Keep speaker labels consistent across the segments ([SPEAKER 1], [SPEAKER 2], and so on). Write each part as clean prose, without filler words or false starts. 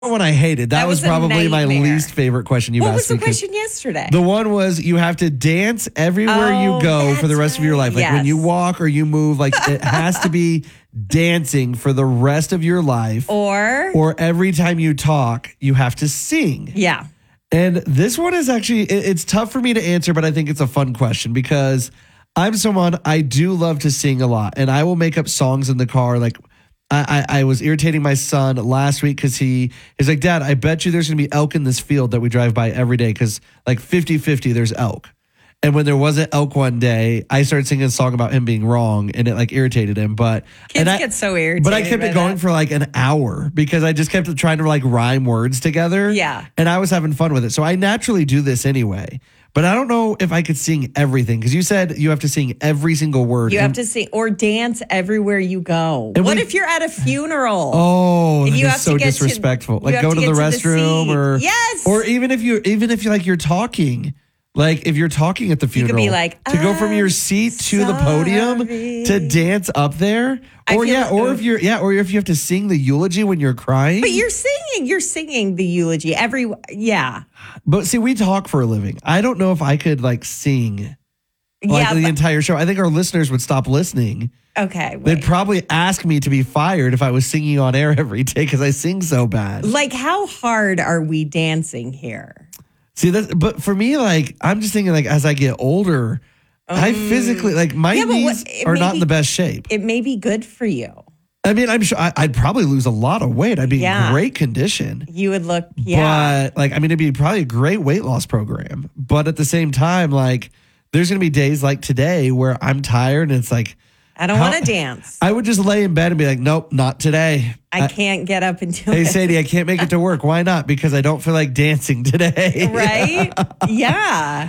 [SPEAKER 1] one I hated. That was
[SPEAKER 2] was a
[SPEAKER 1] probably my
[SPEAKER 2] nightmare.
[SPEAKER 1] least favorite question you've
[SPEAKER 2] What was
[SPEAKER 1] asked
[SPEAKER 2] the
[SPEAKER 1] me. 'Cause
[SPEAKER 2] question yesterday?
[SPEAKER 1] The one was you have to dance everywhere you
[SPEAKER 2] Oh,
[SPEAKER 1] go for the
[SPEAKER 2] that's
[SPEAKER 1] rest of your life. Like
[SPEAKER 2] right.
[SPEAKER 1] when you
[SPEAKER 2] Yes.
[SPEAKER 1] walk or you move, like it has to be dancing for the rest of your life.
[SPEAKER 2] or
[SPEAKER 1] every time you talk, you have to sing.
[SPEAKER 2] yeah.
[SPEAKER 1] And this one is actually, it's tough for me to answer, but I think it's a fun question because I'm someone, I do love to sing a lot and I will make up songs in the car. Like I was irritating my son last week because he's like, Dad, I bet you there's going to be elk in this field that we drive by every day because like 50-50 there's elk. And when there wasn't elk one day, I started singing a song about him being wrong and it like irritated him. But
[SPEAKER 2] Kids
[SPEAKER 1] I
[SPEAKER 2] get so irritated.
[SPEAKER 1] But I kept
[SPEAKER 2] by
[SPEAKER 1] it going
[SPEAKER 2] that.
[SPEAKER 1] for like an hour because I just kept trying to like rhyme words together.
[SPEAKER 2] Yeah.
[SPEAKER 1] And I was having fun with it. So I naturally do this anyway. But I don't know if I could sing everything because you said you have to sing every single word.
[SPEAKER 2] You have to sing or dance everywhere you go.
[SPEAKER 1] And
[SPEAKER 2] What
[SPEAKER 1] we-
[SPEAKER 2] if you're at a funeral?
[SPEAKER 1] Oh,
[SPEAKER 2] And you
[SPEAKER 1] that's
[SPEAKER 2] have
[SPEAKER 1] so
[SPEAKER 2] to get to-
[SPEAKER 1] disrespectful.
[SPEAKER 2] you
[SPEAKER 1] Like
[SPEAKER 2] have
[SPEAKER 1] go
[SPEAKER 2] to
[SPEAKER 1] to
[SPEAKER 2] get
[SPEAKER 1] the
[SPEAKER 2] to the
[SPEAKER 1] restroom
[SPEAKER 2] seat.
[SPEAKER 1] or
[SPEAKER 2] Yes.
[SPEAKER 1] or even if you like you're talking. Like if you're talking at the
[SPEAKER 2] could
[SPEAKER 1] funeral,
[SPEAKER 2] be like,
[SPEAKER 1] to go from your seat to the podium
[SPEAKER 2] sorry.
[SPEAKER 1] to dance up there,
[SPEAKER 2] I
[SPEAKER 1] or
[SPEAKER 2] feel
[SPEAKER 1] yeah,
[SPEAKER 2] like-
[SPEAKER 1] or if you have to sing the eulogy when you're crying.
[SPEAKER 2] But you're singing the eulogy yeah.
[SPEAKER 1] But see, we talk for a living. I don't know if I could like sing like
[SPEAKER 2] Yeah,
[SPEAKER 1] the
[SPEAKER 2] but-
[SPEAKER 1] entire show. I think our listeners would stop listening.
[SPEAKER 2] Okay.
[SPEAKER 1] They'd
[SPEAKER 2] wait.
[SPEAKER 1] probably ask me to be fired if I was singing on air every day because I sing so bad.
[SPEAKER 2] Like how hard are we dancing here?
[SPEAKER 1] See that, but for me, like I'm just thinking, like as I get older, I physically like my
[SPEAKER 2] Yeah, but
[SPEAKER 1] knees
[SPEAKER 2] it
[SPEAKER 1] are
[SPEAKER 2] may
[SPEAKER 1] not
[SPEAKER 2] be-
[SPEAKER 1] in the best shape.
[SPEAKER 2] It may be good for you.
[SPEAKER 1] I mean, I'm sure I'd probably lose a lot of weight. I'd be
[SPEAKER 2] Yeah.
[SPEAKER 1] in great condition.
[SPEAKER 2] You would look
[SPEAKER 1] But like, I mean, it'd be probably a great weight loss program. But at the same time, like, there's gonna be days like today where I'm tired and it's like
[SPEAKER 2] I don't want to dance.
[SPEAKER 1] I would just lay in bed and be like, nope, not today.
[SPEAKER 2] I can't get up and do
[SPEAKER 1] Hey
[SPEAKER 2] it.
[SPEAKER 1] Sadie, I can't make it to work. Why not? Because I don't feel like dancing today.
[SPEAKER 2] Right? Yeah.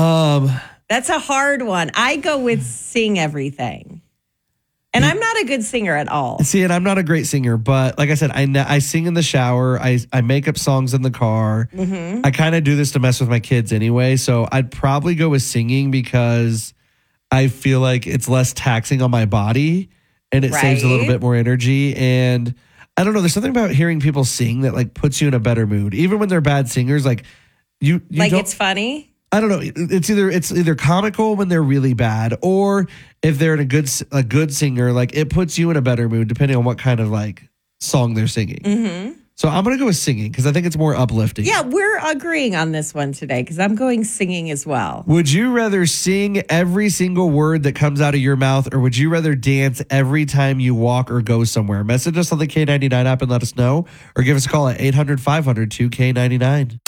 [SPEAKER 2] That's a hard one. I go with sing everything. And I'm not a good singer at all.
[SPEAKER 1] See, and I'm not a great singer, but like I said, I sing in the shower. I make up songs in the car.
[SPEAKER 2] Mm-hmm.
[SPEAKER 1] I kind of do this to mess with my kids anyway. So I'd probably go with singing because I feel like it's less taxing on my body and it saves a little
[SPEAKER 2] Right.
[SPEAKER 1] bit more energy. And I don't know, there's something about hearing people sing that like puts you in a better mood, even when they're bad singers. Like you
[SPEAKER 2] Like
[SPEAKER 1] don't,
[SPEAKER 2] it's funny.
[SPEAKER 1] I don't know. It's either comical when they're really bad, or if they're in a good singer, like it puts you in a better mood depending on what kind of like song they're singing. Mm-hmm. So I'm gonna go with singing because I think it's more uplifting.
[SPEAKER 2] Yeah, we're agreeing on this one today because I'm going singing as well.
[SPEAKER 1] Would you rather sing every single word that comes out of your mouth, or would you rather dance every time you walk or go somewhere? Message us on the K99 app and let us know, or give us a call at 800-500-2K99.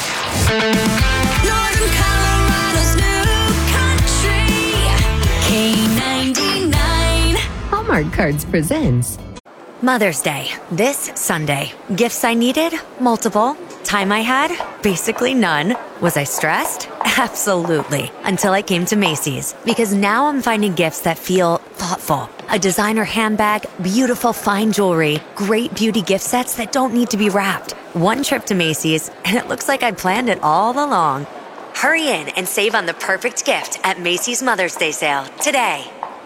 [SPEAKER 3] Northern Colorado's new country, K99.
[SPEAKER 4] Hallmark Cards presents
[SPEAKER 5] Mother's Day, this Sunday. Gifts I needed? Multiple. Time I had? Basically none. Was I stressed? Absolutely. Until I came to Macy's. Because now I'm finding gifts that feel thoughtful. A designer handbag, beautiful fine jewelry, great beauty gift sets that don't need to be wrapped. One trip to Macy's, and it looks like I planned it all along. Hurry in and save on the perfect gift at Macy's Mother's Day sale today.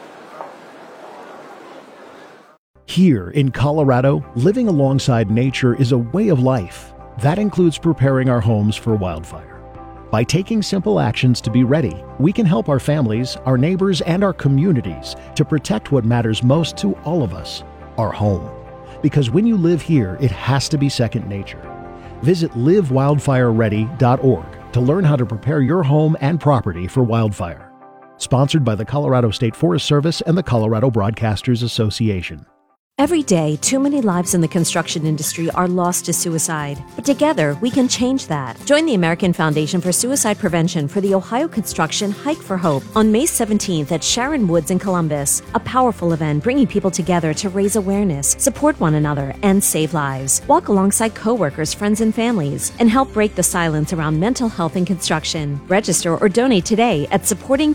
[SPEAKER 6] Here in Colorado, living alongside nature is a way of life. That includes preparing our homes for wildfire. By taking simple actions to be ready, we can help our families, our neighbors, and our communities to protect what matters most to all of us, our home. Because when you live here, it has to be second nature. Visit livewildfireready.org to learn how to prepare your home and property for wildfire. Sponsored by the Colorado State Forest Service and the Colorado Broadcasters Association.
[SPEAKER 7] Every day, too many lives in the construction industry are lost to suicide. But together, we can change that. Join the American Foundation for Suicide Prevention for the Ohio Construction Hike for Hope on May 17th at Sharon Woods in Columbus. A powerful event bringing people together to raise awareness, support one another, and save lives. Walk alongside coworkers, friends, and families, and help break the silence around mental health in construction. Register or donate today at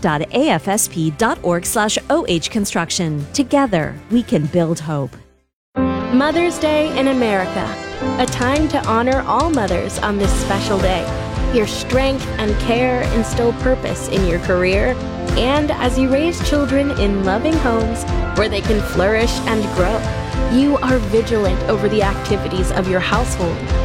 [SPEAKER 7] supporting.afsp.org/ohconstruction. Together, we can build hope.
[SPEAKER 8] Mother's Day in America, a time to honor all mothers on this special day. Your strength and care instill purpose in your career and as you raise children in loving homes where they can flourish and grow. You are vigilant over the activities of your household,